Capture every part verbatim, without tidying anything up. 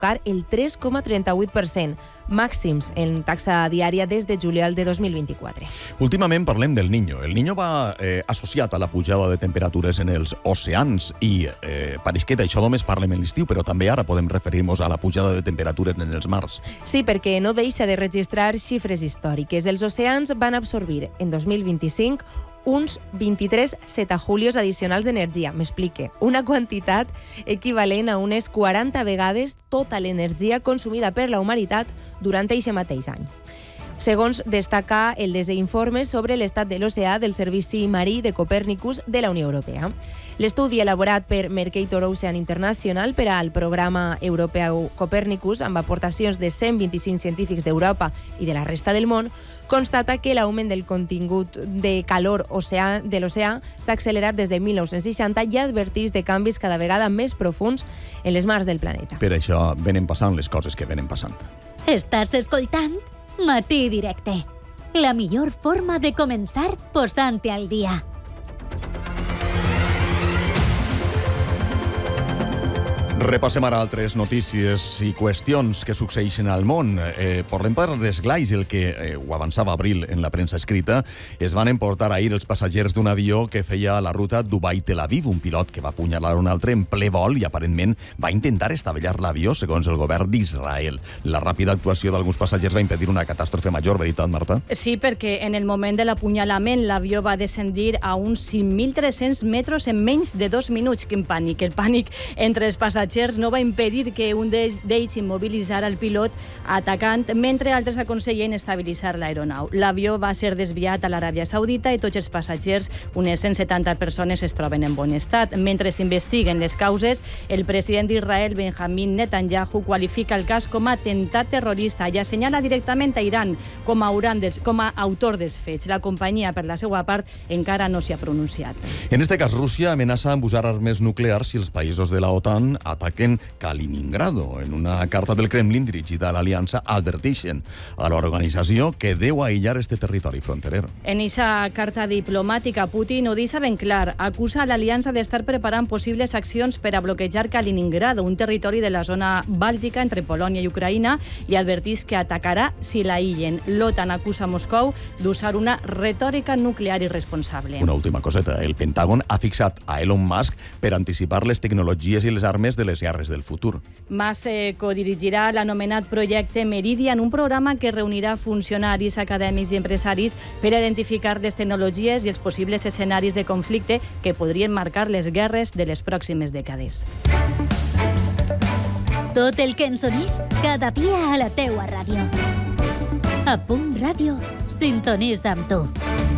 tocar el tres coma trenta-vuit per cent, màxims en taxa diària des de juliol de dos mil vint-i-quatre. Últimament parlem del Niño. El Niño va eh, associat a la pujada de temperatures en els oceans i eh, pareix que d'això només parlem en l'estiu, però també ara podem referir-nos a la pujada de temperatures en els mars. Sí, perquè no deixa de registrar xifres històriques. Els oceans van absorbir en dos mil vint-i-cinc uns vint-i-tres cetajulios addicionals d'energia. M'explique. Una quantitat equivalent a unes quaranta vegades tota l'energia consumida per la humanitat durant aquest mateix any. Segons destaca el desè informe sobre l'estat de l'oceà del Servici Marí de Copèrnicus de la Unió Europea. L'estudi elaborat per Mercator Ocean International per al programa europeu Copèrnicus, amb aportacions de cent vint-i-cinc científics d'Europa i de la resta del món, constata que l'augment del contingut de calor oceà, de l'oceà s'ha accelerat des de mil nou-cents seixanta i adverteix de canvis cada vegada més profuns en les mars del planeta. Per això venen passant les coses que venen passant. Estàs escoltant Matí Directe, la millor forma de començar posant-te al dia. Repassem ara altres notícies i qüestions que succeeixen al món. Eh, parlem per desglais, el que eh, ho avançava Abril en la premsa escrita. Es van emportar ahir els passatgers d'un avió que feia la ruta Dubai-Tel Aviv, un pilot que va apunyalar un altre en ple vol i aparentment va intentar estavellar l'avió, segons el govern d'Israel. La ràpida actuació d'alguns passatgers va impedir una catàstrofe major, veritat, Marta? Sí, perquè en el moment de l'apunyalament l'avió va descendir a uns cinc mil tres-cents metres en menys de dos minuts. Quin pànic! El pànic entre els passatgers no va impedir que un d'ells immobilitzara el pilot atacant, mentre altres aconseguien estabilitzar l'aeronau. L'avió va ser desviat a l'Aràbia Saudita i tots els passatgers, unes cent setanta persones, es troben en bon estat. Mentre s'investiguen les causes, el president d'Israel, Benjamin Netanyahu, qualifica el cas com a atemptat terrorista i assenyala directament a Iran com a, dels, com a autor dels fets. La companyia, per la seva part, encara no s'hi ha pronunciat. En este cas, Rússia amenaça amb usar armes nuclears si els països de la OTAN ataquen Kaliningrado. En una carta del Kremlin dirigida a l'Aliança adverteixen a l'organització que deu aïllar este territori fronterer. En aquesta carta diplomàtica, Putin ho deixa ben clar. Acusa a l'Aliança d'estar preparant possibles accions per a bloquejar Kaliningrado, un territori de la zona bàltica entre Polònia i Ucraïna, i advertís que atacarà si l'aïllen. L'OTAN acusa Moscou d'usar una retòrica nuclear irresponsable. Una última coseta. El Pentàgon ha fixat a Elon Musk per anticipar les tecnologies i les armes de les guerres del futur. Musk eh, codirigirà l'anomenat projecte Meridian, un programa que reunirà funcionaris, acadèmics i empresaris per identificar les tecnologies i els possibles escenaris de conflicte que podrien marcar les guerres de les pròximes dècades. Tot el que ens uneix cada dia a la teua ràdio. A Punt Ràdio, sintonitza amb tu.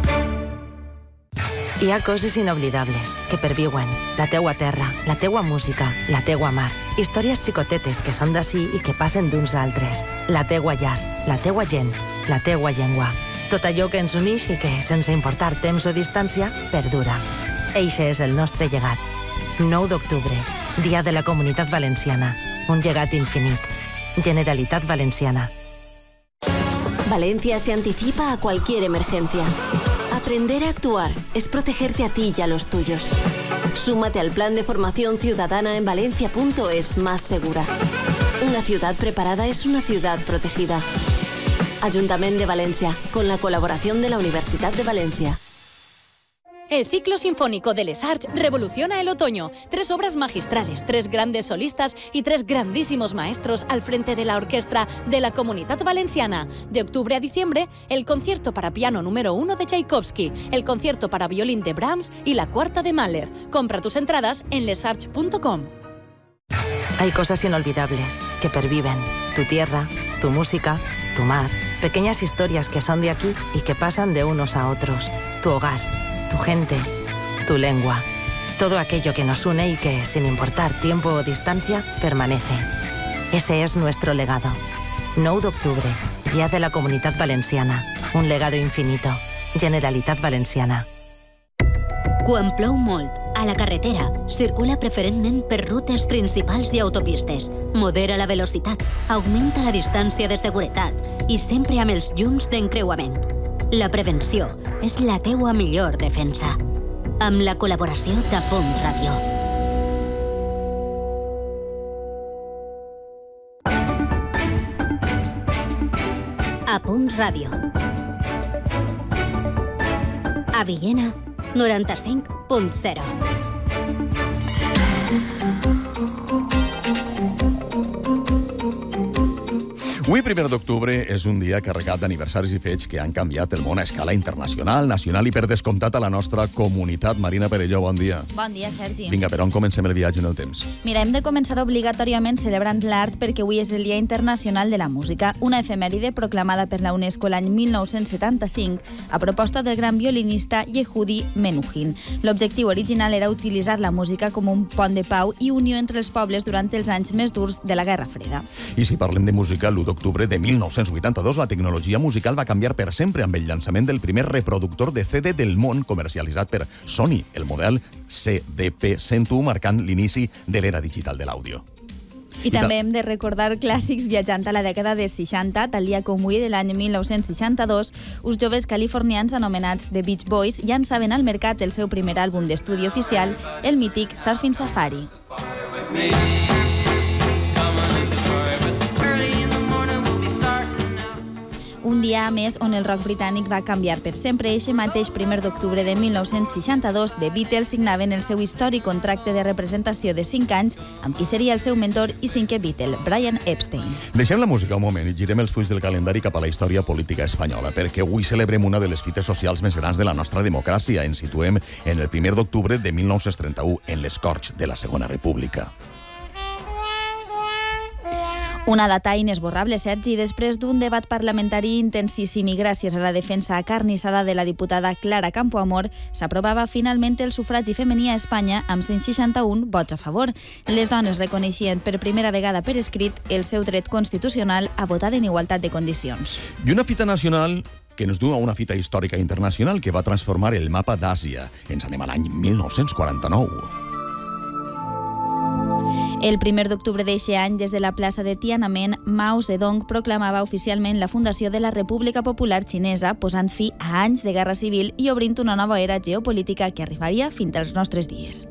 Hi ha coses inoblidables que perviuen. La teua terra, la teua música, la teua mar. Històries xicotetes que són d'ací i que passen d'uns a altres. La teua llar, la teua gent, la teua llengua. Tot allò que ens uneix i que, sense importar temps o distància, perdura. Eixe és el nostre llegat. nou d'octubre, Dia de la Comunitat Valenciana. Un llegat infinit. Generalitat Valenciana. Valencia se anticipa a cualquier emergencia. Aprender a actuar es protegerte a ti y a los tuyos. Súmate al plan de formación ciudadana en valencia punto es más segura. Una ciudad preparada es una ciudad protegida. Ayuntamiento de Valencia, con la colaboración de la Universidad de Valencia. El ciclo sinfónico de Les Arts revoluciona el otoño. Tres obras magistrales, tres grandes solistas y tres grandísimos maestros al frente de la orquesta de la Comunitat Valenciana. De octubre a diciembre, el concierto para piano número uno de Tchaikovsky, el concierto para violín de Brahms y la cuarta de Mahler. Compra tus entradas en les arts punto com. Hay cosas inolvidables que perviven. Tu tierra, tu música, tu mar. Pequeñas historias que son de aquí y que pasan de unos a otros. Tu hogar, tu gente, tu lengua. Todo aquello que nos une y que, sin importar tiempo o distancia, permanece. Ese es nuestro legado. nou d'octubre, Dia de la Comunitat Valenciana. Un legado infinito. Generalitat Valenciana. Quan plou molt, a la carretera, circula preferentment per rutes principals i autopistes. Modera la velocitat, augmenta la distància de seguretat i sempre amb els llums d'encreuament. La prevenció és la teua millor defensa. Amb la col·laboració de Punt Ràdio. A Punt Ràdio. A Villena, noranta-cinc punt zero. Avui, primer d'octubre, és un dia carregat d'aniversaris i fets que han canviat el món a escala internacional, nacional i, per descomptat, a la nostra comunitat. Marina Perelló, bon dia. Bon dia, Sergi. Vinga, per on comencem el viatge en el temps? Mira, hem de començar obligatòriament celebrant l'art perquè avui és el Dia Internacional de la Música, una efemèride proclamada per la UNESCO l'any mil nou-cents setanta-cinc a proposta del gran violinista Yehudi Menuhin. L'objectiu original era utilitzar la música com un pont de pau i unió entre els pobles durant els anys més durs de la Guerra Freda. I si parlem de música, l'u d'octubre de mil nou-cents vuitanta-dos la tecnologia musical va canviar per sempre amb el llançament del primer reproductor de C D del món comercialitzat per Sony, el model C D P cent u, marcant l'inici de l'era digital de l'àudio. I, I també ta... hem de recordar clàssics viatjant a la dècada dels seixanta, tal dia com avui de l'any mil nou-cents seixanta-dos, uns joves californians anomenats The Beach Boys llançaven al mercat el seu primer àlbum d'estudi oficial, el mític Surfing Safari. Un dia més on el rock britànic va canviar per sempre. Eixe mateix primer d'octubre de mil nou-cents seixanta-dos, The Beatles signaven el seu històric contracte de representació de cinc anys amb qui seria el seu mentor i cinquè Beatle, Brian Epstein. Deixem la música un moment i girem els fulls del calendari cap a la història política espanyola, perquè avui celebrem una de les fites socials més grans de la nostra democràcia. Ens situem en el primer d'octubre de mil nou-cents trenta-u, en l'escorx de la Segona República. Una data inesborrable, Sergi, després d'un debat parlamentari intensíssim i gràcies a la defensa acarnissada de la diputada Clara Campoamor, s'aprovava finalment el sufragi femení a Espanya amb cent seixanta-un vots a favor. Les dones reconeixien per primera vegada per escrit el seu dret constitucional a votar en igualtat de condicions. I una fita nacional que ens du a una fita històrica internacional que va transformar el mapa d'Àsia. Ens anem a l'any mil nou-cents quaranta-nou. El primer d'octubre d'eixe any, des de la plaça de Tiananmen, Mao Zedong proclamava oficialment la fundació de la República Popular Xinesa, posant fi a anys de guerra civil i obrint una nova era geopolítica que arribaria fins als nostres dies.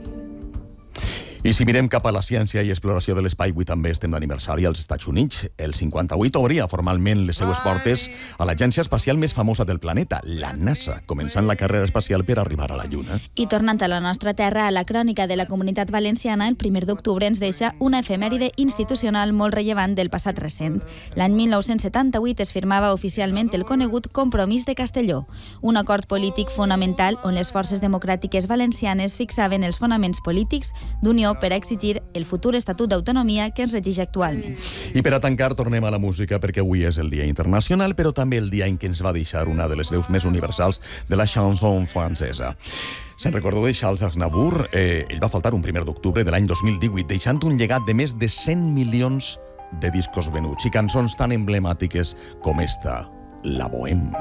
I si mirem cap a la ciència i exploració de l'espai, avui també estem d'aniversari als Estats Units. El cinquanta-vuit obria formalment les seues portes a l'agència espacial més famosa del planeta, la NASA, començant la carrera espacial per arribar a la Lluna. I tornant a la nostra terra, a la crònica de la Comunitat Valenciana, el primer d'octubre ens deixa una efemèride institucional molt rellevant del passat recent. L'any mil nou-cents setanta-vuit es firmava oficialment el conegut Compromís de Castelló, un acord polític fonamental on les forces democràtiques valencianes fixaven els fonaments polítics d'unió per a exigir el futur Estatut d'Autonomia que ens regeix actualment. I per a tancar, tornem a la música, perquè avui és el Dia Internacional, però també el dia en què ens va deixar una de les veus més universals de la chanson francesa. Se'n recordeu de Charles Aznavour? Eh, ell va faltar un primer d'octubre de l'any dos mil divuit, deixant un llegat de més de cent milions de discos venuts i cançons tan emblemàtiques com esta, La Bohème.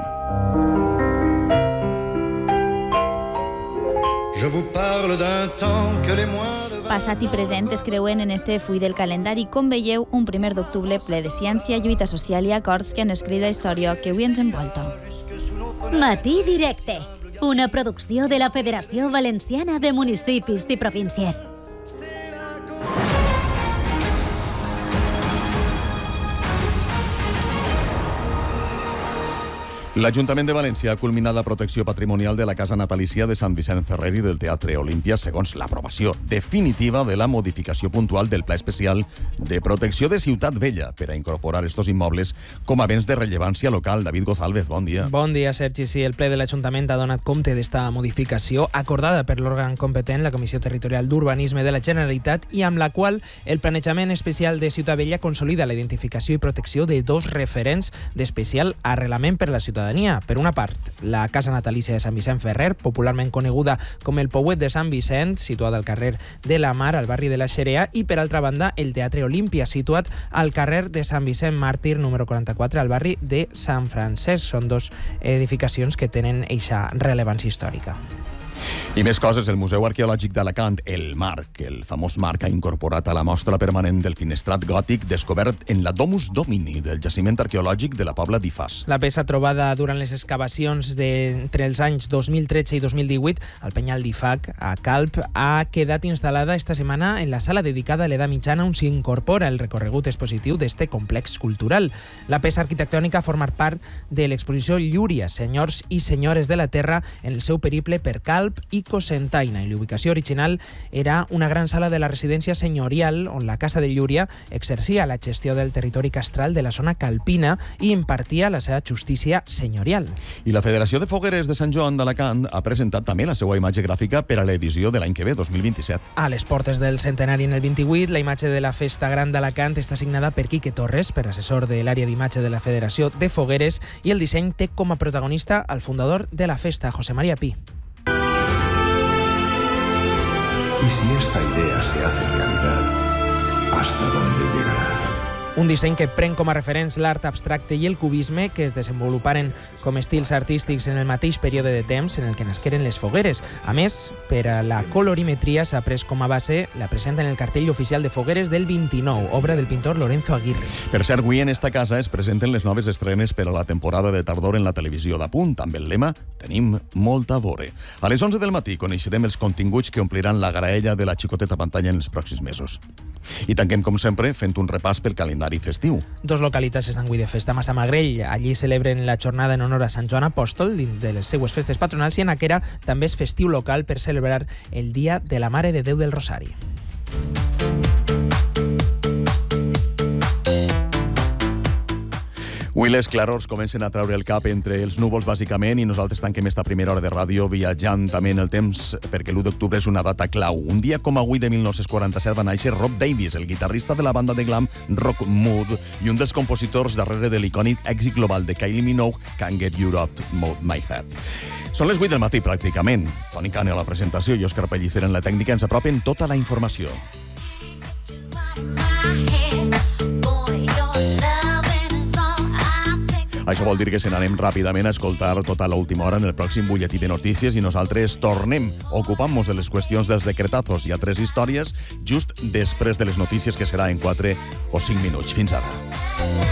Je vous parle d'un temps que les mois Passat i present es creuen en este full del calendari. Com veieu, un primer d'octubre ple de ciència, lluita social i acords que han escrit la història que avui ens envolta. Matí Directe, una producció de la Federació Valenciana de Municipis i Províncies. L'Ajuntament de València ha culminat la protecció patrimonial de la casa natalícia de Sant Vicent Ferrer i del Teatre Olímpia segons l'aprovació definitiva de la modificació puntual del Pla Especial de Protecció de Ciutat Vella per a incorporar estos immobles com a béns de rellevància local. David González, bon dia. Bon dia, Sergi. Sí, el ple de l'Ajuntament ha donat compte d'esta modificació acordada per l'òrgan competent, la Comissió Territorial d'Urbanisme de la Generalitat, i amb la qual el planejament especial de Ciutat Vella consolida la identificació i protecció de dos referents d'especial arrelament per la ciutadania. Per una part, la casa natalícia de Sant Vicent Ferrer, popularment coneguda com el Pouet de Sant Vicent, situada al carrer de la Mar, al barri de la Xerea, i per altra banda, el Teatre Olímpia, situat al carrer de Sant Vicent Màrtir, número quaranta-quatre, al barri de Sant Francesc. Són dos edificacions que tenen eixa rellevància històrica. I més coses, el Museu Arqueològic d'Alacant, el Marc, el famós Marc, ha incorporat a la mostra permanent del finestrat gòtic descobert en la Domus Domini del jaciment arqueològic de la Pobla d'Ifàs. La peça trobada durant les excavacions d'entre els anys dos mil tretze i dos mil divuit al Penyal d'Ifac, a Calp, ha quedat instal·lada esta setmana en la sala dedicada a l'edat mitjana on s'incorpora el recorregut expositiu d'este complex cultural. La peça arquitectònica forma part de l'exposició Llúria, senyors i senyores de la terra en el seu periple per Calp i Cocentaina, i l'ubicació original era una gran sala de la residència senyorial on la Casa de Llúria exercia la gestió del territori castral de la zona calpina i impartia la seva justícia senyorial. I la Federació de Fogueres de Sant Joan d'Alacant ha presentat també la seva imatge gràfica per a l'edició de l'any que ve, dos mil vint-i-set. A les portes del centenari en el vint-i-vuit, la imatge de la Festa Gran d'Alacant està signada per Quique Torres, per assessor de l'àrea d'imatge de la Federació de Fogueres, i el disseny té com a protagonista el fundador de la festa, José María Pi. ¿Y si esta idea se hace realidad, hasta dónde llegará? Un disseny que pren com a referents l'art abstracte i el cubisme, que es desenvoluparen com estils artístics en el mateix període de temps en el que nasqueren les fogueres. A més, per a la colorimetria s'ha pres com a base la presenta en el cartell oficial de Fogueres del vint-i-nou, obra del pintor Lorenzo Aguirre. Per cert, avui en esta casa es presenten les noves estrenes per a la temporada de tardor en la televisió de Punt, amb el lema «Tenim molta a veure». A les onze del matí coneixerem els continguts que ompliran la graella de la xicoteta pantalla en els pròxims mesos. I tanquem, com sempre, fent un repàs pel calendari festiu. Dos localitats estan avui de festa a Massamagrell. Allí celebren la jornada en honor a Sant Joan Apòstol dins de les seues festes patronals, i en Aquera també és festiu local per celebrar el Dia de la Mare de Déu del Rosari. Avui les clarors comencen a treure el cap entre els núvols, bàsicament, i nosaltres tanquem esta primera hora de ràdio viatjant també en el temps, perquè l'u d'octubre és una data clau. Un dia com avui de mil nou-cents quaranta-set va néixer Rob Davis, el guitarrista de la banda de glam Rock Mood i un dels compositors darrere de l'icònic èxit global de Kylie Minogue, Can't Get You Out of My Head. Són les vuit del matí, pràcticament. Toni Cane a la presentació i Òscar Pellicer en la tècnica ens apropen tota la informació. Això vol dir que se n'anem ràpidament a escoltar tota l'última hora en el pròxim butlletí de notícies i nosaltres tornem ocupant-nos de les qüestions dels decretazos i altres històries just després de les notícies, que serà en quatre o cinc minuts. Fins ara.